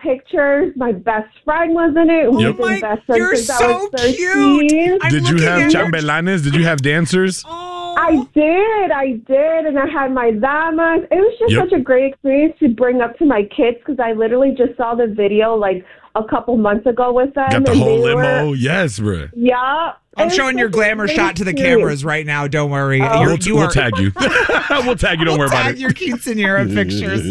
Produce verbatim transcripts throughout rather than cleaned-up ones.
pictures. My best friend was in it. Yep. We've been best friends You're since I so was thirteen. cute. I'm Did you looking have at your- chambelanes? Did you have dancers? Oh. I did, I did, and I had my damas. It was just Yep. such a great experience to bring up to my kids because I literally just saw the video like a couple months ago with them. Got the and whole they limo? Were, Yes, bro. yeah. I'm It was showing your such a glamour great shot to the experience. cameras right now. Don't worry. Oh. You're, We'll, you we'll are, tag you. we'll tag you. Don't we'll worry about tag it. your quinceanera pictures.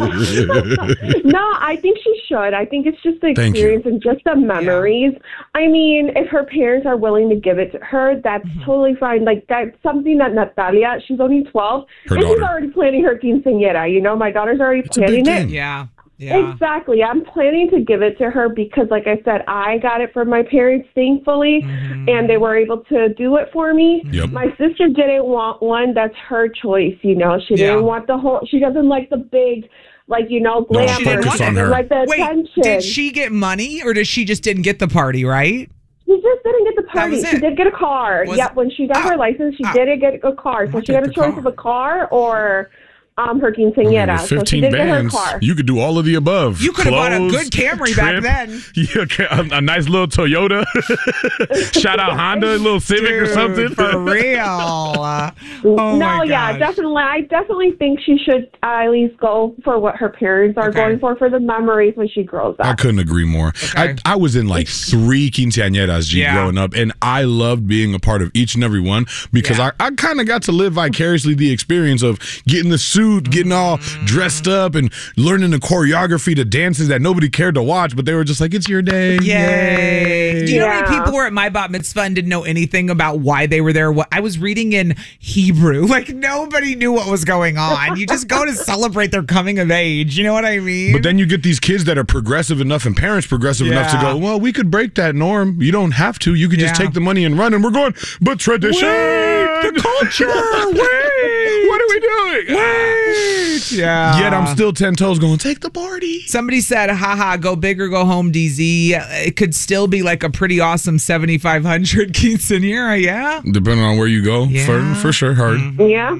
No, I think she should. I think it's just the Thank you. experience and just the memories. I mean, if her parents are willing to give it to her, that's Mm-hmm. totally fine. Like, that's something that Natalia, she's only twelve, Her and she's daughter. already planning her quinceañera. You know, my daughter's already It's a big planning it. thing. Yeah. Yeah. Exactly. I'm planning to give it to her because, like I said, I got it from my parents, thankfully, Mm-hmm. and they were able to do it for me. Yep. My sister didn't want one. That's her choice, you know. She Yeah. didn't want the whole, she doesn't like the big, like, you know, No, glamour. she didn't She want doesn't it. like the Wait, attention. did she get money or did she just didn't get the party, right? She just didn't get the party. was She it. did get a car. Was- yep, when she got Ah, her license, she ah. did get a car. So I'll she had a take the choice car. of a car or um, her quinceañera. With So she fifteen did get her bands, car. you could do all of the above. You could have bought a Clothes, good Camry back trip. then. Yeah, okay, a, a nice little Toyota. Shout out Honda, a little Civic or Dude, something. For real. Uh, oh no, my yeah, gosh. definitely. I definitely think she should uh, at least go for what her parents are Okay. going for for the memories when she grows I up. couldn't agree more. Okay. I, I was in like three quinceañeras, G, Yeah. growing up, and I loved being a part of each and every one because Yeah. I, I kind of got to live vicariously the experience of getting the suit, getting all dressed up, and learning the choreography to dances that nobody cared to watch, but they were just like, it's your day. Yay. Do you know how many Yeah. people were at my bat mitzvah and didn't know anything about why they were there? What I was reading in Hebrew. Like, nobody knew what was going on. You just go to celebrate their coming of age. You know what I mean? But then you get these kids that are progressive enough and parents progressive enough to Yeah. go, well, we could break that norm. You don't have to. You could just Yeah. take the money and run. And we're going, but tradition. Wait, the culture. Wait. What are we doing? Wait. Yeah. Yet I'm still ten toes going, take the party. Somebody said, haha, go big or go home, D Z. It could still be like a pretty awesome seventy-five hundred quinceanera, yeah? Depending on where you go, Yeah. for, for sure, hard. Yeah.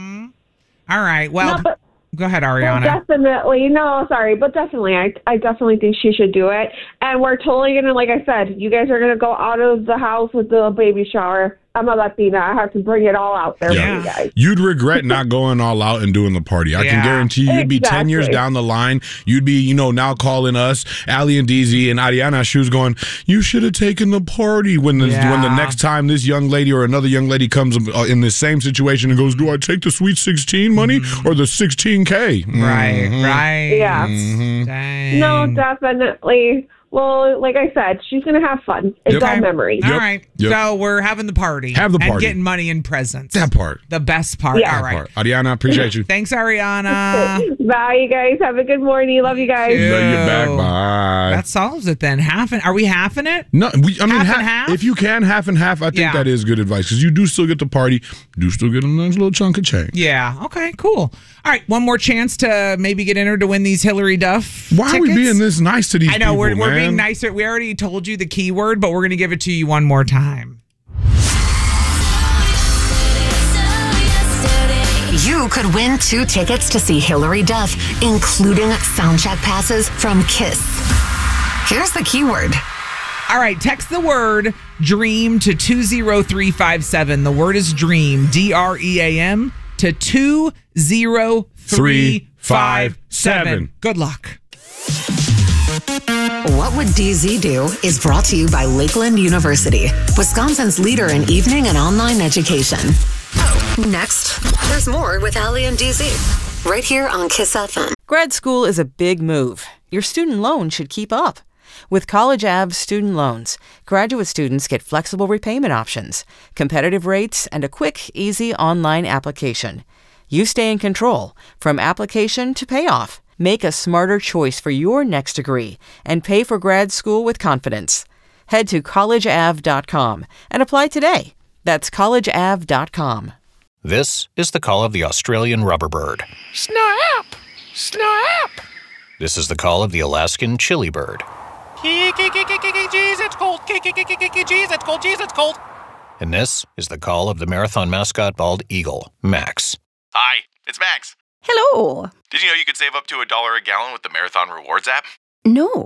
All right. Well, No, but- go ahead, Well, Ariana. definitely. No, sorry, but definitely. I, I definitely think she should do it. And we're totally going to, like I said, you guys are going to go out of the house with the baby shower. I'm a Latina. I have to bring it all out there Yeah. for you guys. You'd regret not going all out and doing the party. I Yeah. can guarantee you, you'd be ten years Exactly. down the line. You'd be, you know, now calling us, Ali and D Z and Ariana Shoes going, you should have taken the party when the, Yeah. when the next time this young lady or another young lady comes uh, in the same situation and goes, do I take the sweet sixteen money or the sixteen K? Right, right. Yeah. Dang. No, definitely. Well, like I said, she's going to have fun. It's Yep. all Okay. memories. All Yep. right. Yep. So we're having the party. Have the And party. getting money and presents. That part. The best part. Yeah. All right. Part. Ariana, appreciate you. Thanks, Ariana. Bye, you guys. Have a good morning. Love you guys. Yeah. Love you back. Bye. That solves it then. Half and are we halving it? No, we, I mean, Half ha- and half? if you can, half and half, I think Yeah. that is good advice because you do still get the party, do still get a nice little chunk of change. Yeah. Okay, cool. All right. One more chance to maybe get entered to win these Hillary Duff. Why are we tickets. being this nice to these I know people, we're, we're man? being nicer. We already told you the keyword, but we're going to give it to you one more time. You could win two tickets to see Hillary Duff, including soundcheck passes from Kiss. Here's the keyword. All right, text the word DREAM to two zero three five seven. The word is DREAM, D R E A M, to two zero three five seven. Good luck. What Would D Z Do is brought to you by Lakeland University, Wisconsin's leader in evening and online education. Oh, next, there's more with Ali and D Z, right here on Kiss F M. Grad school is a big move. Your student loan should keep up. With College Ave student loans, graduate students get flexible repayment options, competitive rates, and a quick, easy online application. You stay in control from application to payoff. Make a smarter choice for your next degree and pay for grad school with confidence. Head to college ave dot com and apply today. That's college ave dot com. This is the call of the Australian rubberbird. Snap! Snap! This is the call of the Alaskan chili bird. Jeez, it's cold. Jeez, it's cold. Jeez, it's cold. And this is the call of the marathon mascot bald eagle, Max. Hi, it's Max. Hello. Did you know you could save up to a dollar a gallon with the Marathon Rewards app? No.